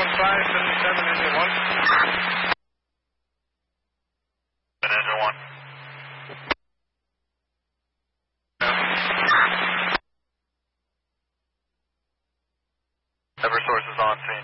57, engine 1. Engine 1. Eversource is on scene.